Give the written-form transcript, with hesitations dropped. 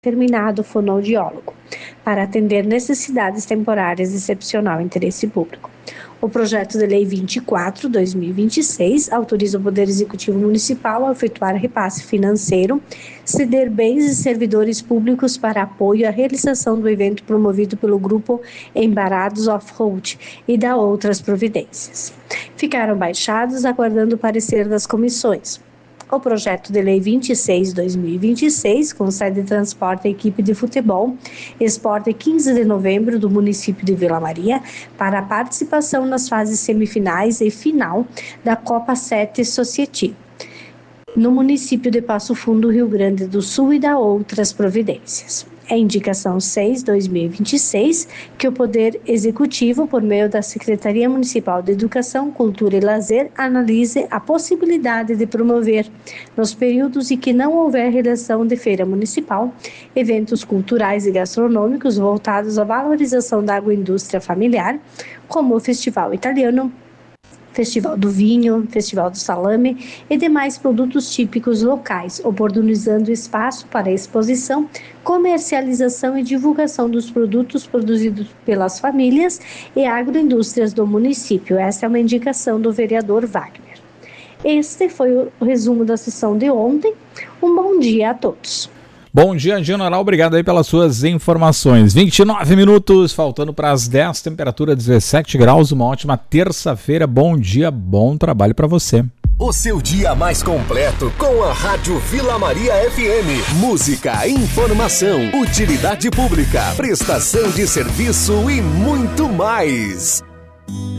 determinado fonoaudiólogo, para atender necessidades temporárias de excepcional interesse público. O projeto de lei 24/2026 autoriza o Poder Executivo Municipal a efetuar repasse financeiro, ceder bens e servidores públicos para apoio à realização do evento promovido pelo grupo Embarados Off-Road e da outras providências. Ficaram baixados aguardando o parecer das comissões. O projeto de lei 26/2026 concede transporte à equipe de futebol Esporte 15 de Novembro do município de Vila Maria para a participação nas fases semifinais e final da Copa 7 Society no município de Passo Fundo, Rio Grande do Sul, e da outras providências. É indicação 6/2026 que o Poder Executivo, por meio da Secretaria Municipal de Educação, Cultura e Lazer, analise a possibilidade de promover, nos períodos em que não houver realização de feira municipal, eventos culturais e gastronômicos voltados à valorização da agroindústria familiar, como o Festival Italiano, Festival do Vinho, Festival do Salame e demais produtos típicos locais, oportunizando espaço para exposição, comercialização e divulgação dos produtos produzidos pelas famílias e agroindústrias do município. Essa é uma indicação do vereador Wagner. Este foi o resumo da sessão de ontem. Um bom dia a todos. Bom dia, General. Obrigado aí pelas suas informações. 29 minutos, faltando para as 10, temperatura 17 graus, uma ótima terça-feira. Bom dia, bom trabalho para você. O seu dia mais completo com a Rádio Vila Maria FM. Música, informação, utilidade pública, prestação de serviço e muito mais.